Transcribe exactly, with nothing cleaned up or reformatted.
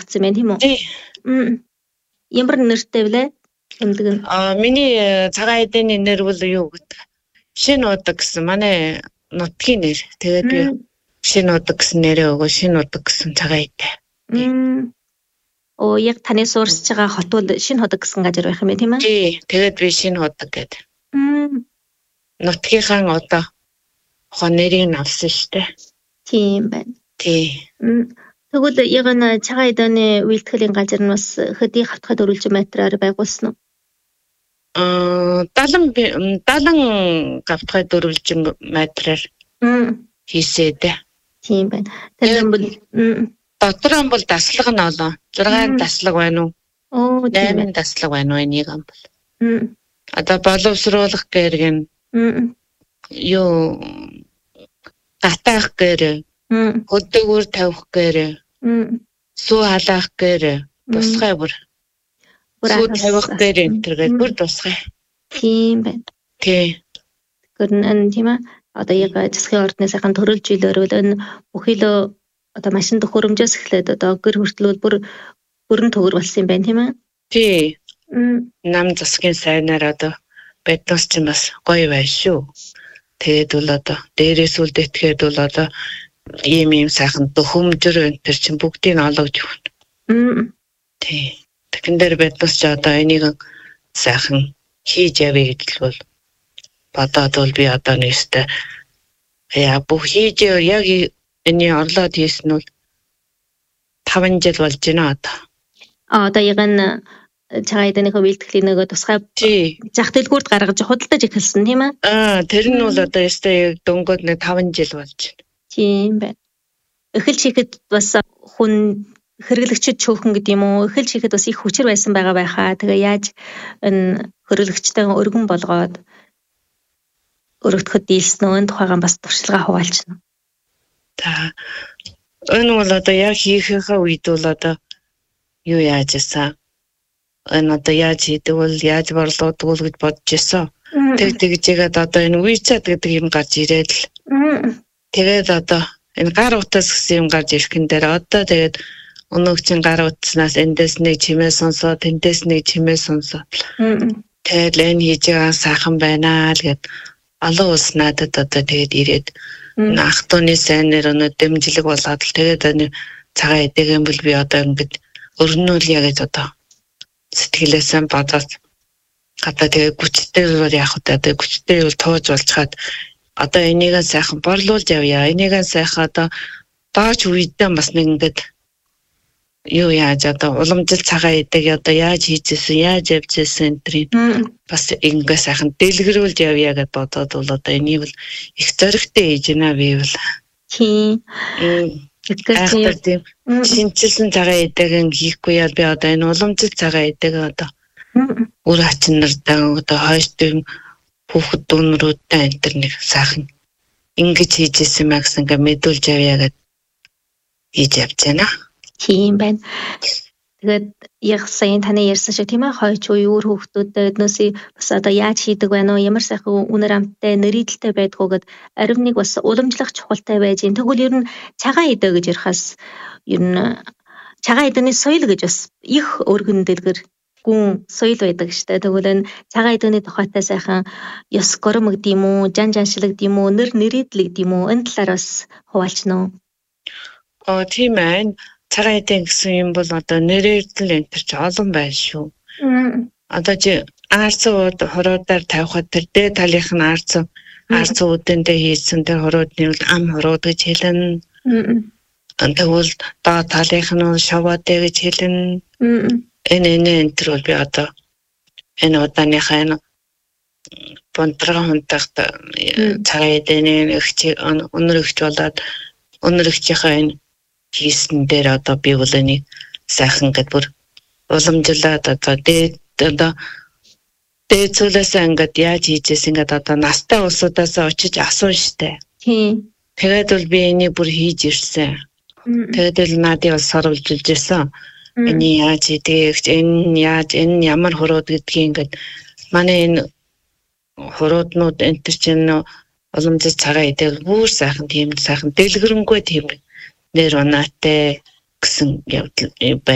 гаргацсан байна тийм үү? Тий. Ямар нэртэй вүлээ? Тэмдэг нь. Аа миний цагаан эдэний нэр бол юу гэдэг? Шин удаг гэсэн манай нутгийн нэр. Тэгээд би шин удаг гэсэн нэрээ өгөө шин удаг гэсэн цагаан эдэ. Оо яг таны суурсж байгаа хот бол шин удаг гэсэн газар байх юм байна тийм ээ? Тий. Тэгээд би шин удаг гэдэг. Нутгийнхаа одоо хоо нэрийг авсан штэ. Тийм байна. Тий. Тэгвэл яг н цагаан эдэний үйлдэхлийн газар нь бас хэдий хавтгад өрүүлж метраар байгуулсан уу? Аа дагалан гавтгад өрүүлж метраар хийсээд. Тийм байна. Тэр бол дотор ам бол даслага нь олоо. зургаан даслага байна уу? Оо тийм. найман даслага байна уу энийг ам бол. Одоо боловсруулах гэрэг нь юу гатаах гэрэг, хөдөөгөр тавих гэрэг, сүү халаах гэрэг, тусгай бүр. Сүү тавих гэрэг тэргээд бүр тусгай. Тийм байна. Тий. Гэрн тийм ээ. Одоо яг засгийн ордны сайхан төрөлж илөөрөл энэ бүхий л одоо машин дэх хөрөмжөөс эхлээд одоо гэр хүртэл бүр бүрэн төгөр болсон юм байна тийм ээ? Тий. Нам засгийн сайнаар одоо биднес ч бас гоё байна шүү. Тэгээд бол одоо дээрээс үл дэтгэхэд бол одоо ийм ийм сайхан дөхөмжөр энэ төр чинь бүгдийг олгож өгнө. Тий. Тэгэн дээр биднес ч одоо энийг сайхан хийж явъя гэдэл бол бодоод бол би одоо нэстэ яа бүх хийж яг энэ орлоод хийсэн нь таван жил болж байна одоо. А одоо яг энэ цагаан эдэний үйлдэхлийн нөгөө тусгай зах дэлгүүрт гаргаж худалдаж эхэлсэн тийм ээ? Аа тэр нь бол одоо ястай дөнгөд нэг таван жил болж байна. Тийм байна. Эхэлж хийхэд бас хүн хэрэглэгчд чөөхөн гэдэг юм уу? Эхэлж хийхэд бас их хүчээр байсан байгаа байхаа. Тэгээ яаж энэ хэрэглэгчтэй өргөн болгоод өргөдөхөд дийлсэн нь тухайгаан бас туршилгаа хуваалцна. За энэ бол одоо яг хийхээ үед бол одоо юу яаж ийсэн? Энэ одоо яаж хийдэг бол яаж борлуулдаг бол гэж бодож исэн. Тэг тэгжээгээд одоо энэ WeChat гэдэг юм гарч ирээд л. Тэгээд одоо энэ гар утас гэсэн юм гарч ирхэн дээр одоо тэгээд өнөөгчийн гар утаснаас эндээс нэг чимээ сонсоод тэндээс нэг чимээ сонсоод. Тэгээд энэ хийж байгаа сайхан байна л гэд олон улс надад одоо тэгээд ирээд ах тууны сайнэр өнө дэмжлэг болоод л тэгээд цагаан эдэгийн бол би одоо ингэж өрнүүлье гэж одоо сэтгэлээсээ бодоод одоо тэгээ хүчтэй бол яг одоо хүчтэй бол тууж болж хаад одоо энийг сайхан борлуулж явъя. Энийг сайхан одоо дооч үедээ бас нэг ингэж юу яаж одоо уламжлал цагаан эдэг одоо яаж хийжсэн, яаж явжсэн энэ бас ингэ сайхан дэлгэрүүлж явъя гэж бодоод бол одоо энийг бол их зоригтой хийж байна би бол. Тийм. Тэгэхээр шинжилсэн цагаан эдэг хийхгүй яа би одоо энэ уламжлал цагаан эдэг одоо үр ачнартай одоо хойштын хүүхэд дүүнрүүдтэй энэ төр нэг сайхан ингэж хийжсэн маа гэсэн ингээ мэдүүлж явъя гэж хийж явж байна. Тийм байна. Тэгээд яг сайн таны ярьсан шиг тийм ээ хойч уу өөр хүүхдүүдэд өднөөсөө бас одоо яаж хийдэг байна уу ямар сайхан үнэр амттай нэрийдэлтэй байдг уу гэд ариун нэг бас уламжлах чухалтай байж гин. Тэгвэл ер нь цагаан эдэ гэж ярихаас ер нь цагаан эдэний соёл гэж бас их өргөн дэлгэр гүн соёл байдаг штэ. Тэгвэл энэ цагаан эдэний тухайтай сайхан ёс гором гэдэг юм уу, жан жаншлаг гэдэг юм уу, нэр нэрийдэл гэдэг юм уу энэ талаар бас хуваалцна уу? Оо тийм ээ. Цагаан эдэн гэсэн юм бол одоо нэрийдэл энэ төр ч олон байна шүү. Одоо чи арцууд хороодаар тавихад тэр дээд талынх нь арц арц үдэндээ хийсэн тэр хороодны бол ам хороод гэж хэлнэ. Тэгвэл доод талынх нь шаваатай гэж хэлнэ. Энэ энэ энэ төр бол би одоо энэ удааныхаа энэ бонтрага хунтагт цагаан эдэний өгч өнөр өгч болоод өнөр өгчийнхаа энэ хийсэн дээр одоо би бол энийг сайхан гэд бүр уламжлаад одоо дээд одоо дээд зүйлээсээ ингээд яаж хийжээс ингээд одоо настай улсуудаас очиж асууж штэ. Тийм. Тэгээд бол би энийг бүр хийж ирсэн. Тэгээд л надад бас сорволжилж ирсэн. Энийг яаж хийдэг, энэ яаж энэ ямар хурууд гэдгийг ингээд манай энэ хурууднууд энэ төр чинь уламжлал цагаан эдэг бүр сайхан тийм сайхан дэлгэрэнгүй тийм нэр оноотой гэсэн явдал